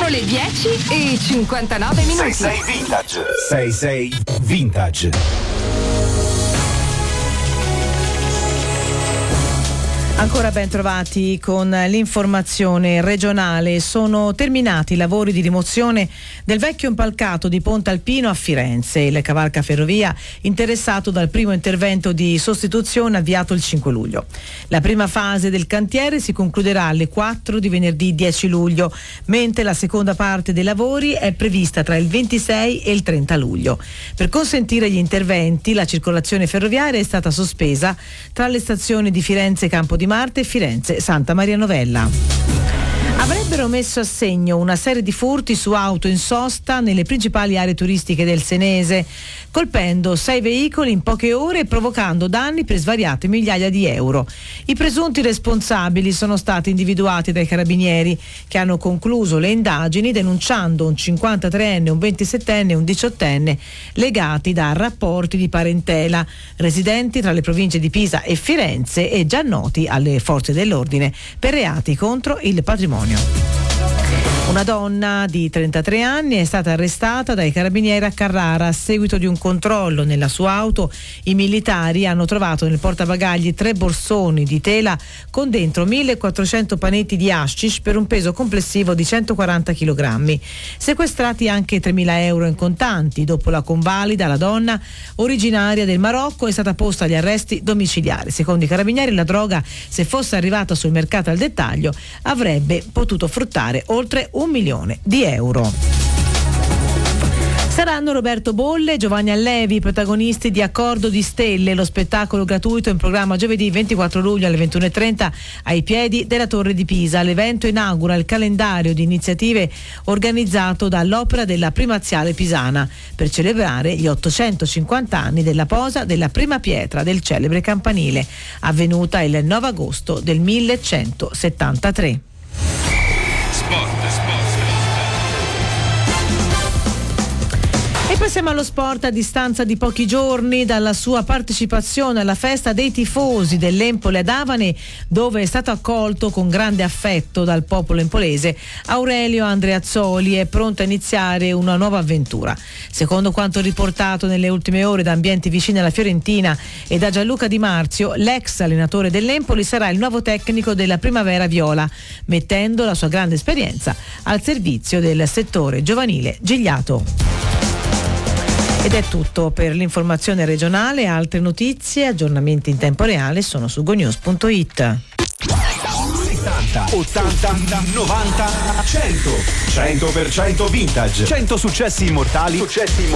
Sono le 10:59. 66 Vintage. 66 Vintage. Ancora ben trovati con l'informazione regionale. Sono terminati i lavori di rimozione del vecchio impalcato di Ponte Alpino a Firenze. Il cavalcaferrovia interessato dal primo intervento di sostituzione avviato il 5 luglio. La prima fase del cantiere si concluderà alle 4 di venerdì 10 luglio, mentre la seconda parte dei lavori è prevista tra il 26 e il 30 luglio. Per consentire gli interventi, la circolazione ferroviaria è stata sospesa tra le stazioni di Firenze Campo di Marte e Firenze Santa Maria Novella. Avrebbero messo a segno una serie di furti su auto in sosta nelle principali aree turistiche del Senese, colpendo 6 veicoli in poche ore e provocando danni per svariate migliaia di euro. I presunti responsabili sono stati individuati dai carabinieri, che hanno concluso le indagini denunciando un 53enne, un 27enne e un 18enne legati da rapporti di parentela, residenti tra le province di Pisa e Firenze e già noti alle forze dell'ordine per reati contro il patrimonio. Una donna di 33 anni è stata arrestata dai carabinieri a Carrara a seguito di un controllo nella sua auto. I militari hanno trovato nel portabagagli 3 borsoni di tela con dentro 1400 panetti di hashish per un peso complessivo di 140 kg. Sequestrati anche 3.000 euro in contanti. Dopo la convalida, la donna, originaria del Marocco, è stata posta agli arresti domiciliari. Secondo i carabinieri, la droga, se fosse arrivata sul mercato al dettaglio, avrebbe potuto fruttare oltre 1 milione di euro. Saranno Roberto Bolle e Giovanni Allevi protagonisti di Accordo di Stelle, lo spettacolo gratuito in programma giovedì 24 luglio alle 21:30 ai piedi della Torre di Pisa. L'evento inaugura il calendario di iniziative organizzato dall'Opera della Primaziale Pisana per celebrare gli 850 anni della posa della prima pietra del celebre campanile, avvenuta il 9 agosto del 1173. E passiamo allo sport a distanza di pochi giorni dalla sua partecipazione alla festa dei tifosi dell'Empoli ad Avane, dove è stato accolto con grande affetto dal popolo empolese. Aurelio Andreazzoli è pronto a iniziare una nuova avventura. Secondo quanto riportato nelle ultime ore da ambienti vicini alla Fiorentina e da Gianluca Di Marzio, l'ex allenatore dell'Empoli sarà il nuovo tecnico della Primavera Viola, mettendo la sua grande esperienza al servizio del settore giovanile gigliato. Ed è tutto per l'informazione regionale. Altre notizie, aggiornamenti in tempo reale sono su gonews.it. 70, 80, 90, 100. 100% vintage. 100 successi immortali.